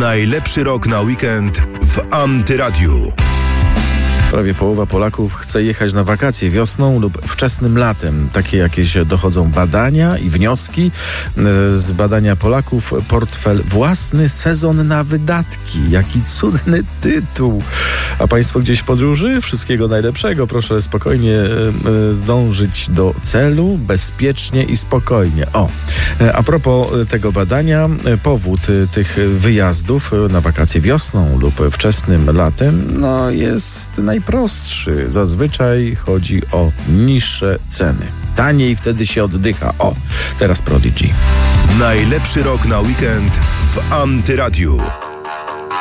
Najlepszy rok na weekend w Antyradiu. Prawie połowa Polaków chce jechać na wakacje wiosną lub wczesnym latem. Takie jakieś dochodzą badania i wnioski. Z badania Polaków portfel własny sezon na wydatki. Jaki cudny tytuł. A Państwo gdzieś w podróży? Wszystkiego najlepszego. Proszę spokojnie zdążyć do celu, bezpiecznie i spokojnie. A propos tego badania, powód tych wyjazdów na wakacje wiosną lub wczesnym latem jest najprostszy. Zazwyczaj chodzi o niższe ceny. Taniej wtedy się oddycha. Teraz Prodigy. Najlepszy rok na weekend w Antyradiu.